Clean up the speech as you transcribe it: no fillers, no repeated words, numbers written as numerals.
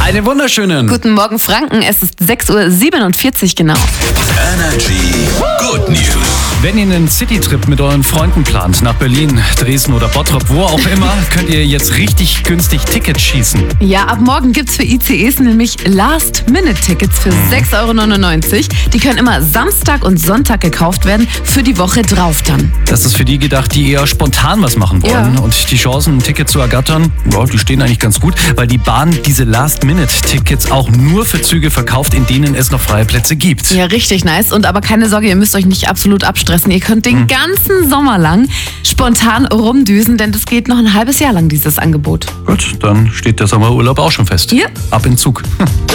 Einen wunderschönen. Guten Morgen, Franken. Es ist 6:47 Uhr genau. Energy Good News. Wenn ihr einen Citytrip mit euren Freunden plant, nach Berlin, Dresden oder Bottrop, wo auch immer, könnt ihr jetzt richtig günstig Tickets schießen. Ja, ab morgen gibt's für ICEs nämlich Last-Minute-Tickets für 6,99 €. Die können immer Samstag und Sonntag gekauft werden, für die Woche drauf dann. Das ist für die gedacht, die eher spontan was machen wollen. Ja. Und die Chancen, ein Ticket zu ergattern, ja, die stehen eigentlich ganz gut, weil die Bahn diese Last-Minute-Tickets auch nur für Züge verkauft, in denen es noch freie Plätze gibt. Ja, richtig nice. Und aber keine Sorge, ihr müsst euch nicht absolut abstressen. Ihr könnt den ganzen Sommer lang spontan rumdüsen, denn das geht noch ein halbes Jahr lang, dieses Angebot. Gut, dann steht der Sommerurlaub auch schon fest. Ja. Ab in Zug.